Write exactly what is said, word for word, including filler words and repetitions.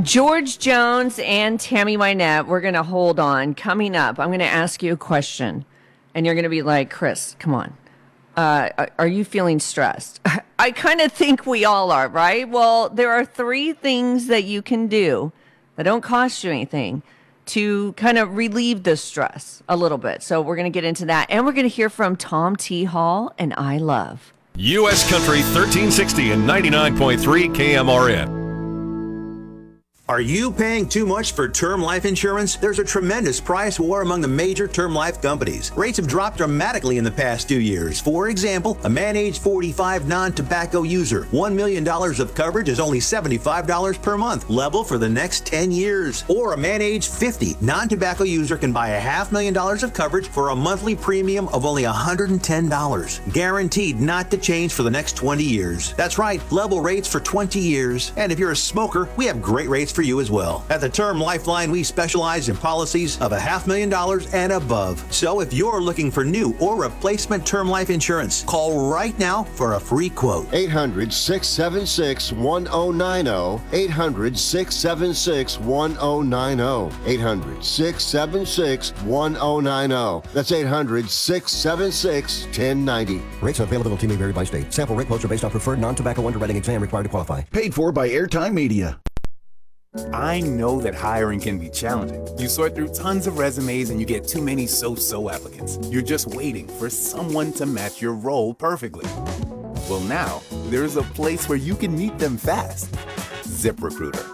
George Jones and Tammy Wynette, we're going to hold on. Coming up, I'm going to ask you a question, and you're going to be like, Chris, come on. Uh, are you feeling stressed? I kind of think we all are, right? Well, there are three things that you can do that don't cost you anything to kind of relieve the stress a little bit. So we're going to get into that, and we're going to hear from Tom T. Hall and I Love. U S Country thirteen sixty and ninety-nine point three K M R N. Are you paying too much for term life insurance? There's a tremendous price war among the major term life companies. Rates have dropped dramatically in the past two years. For example, a man age forty-five non-tobacco user, one million dollars of coverage is only seventy-five dollars per month, level for the next ten years. Or a man age fifty non-tobacco user can buy a half million dollars of coverage for a monthly premium of only one hundred ten dollars. Guaranteed not to change for the next twenty years. That's right, level rates for twenty years. And if you're a smoker, we have great rates for you as well. At the Term Lifeline, we specialize in policies of a half million dollars and above. So if you're looking for new or replacement term life insurance, call right now for a free quote. eight hundred, six seven six, one oh nine oh. eight hundred, six seven six, one oh nine oh. eight hundred, six seven six, one oh nine oh. That's eight hundred, six seven six, one oh nine oh. Rates and availability may vary by state. Sample rate quotes are based on preferred non-tobacco underwriting exam required to qualify. Paid for by Airtime Media. I know that hiring can be challenging. You sort through tons of resumes and you get too many so-so applicants. You're just waiting for someone to match your role perfectly. Well, now, there's a place where you can meet them fast. ZipRecruiter.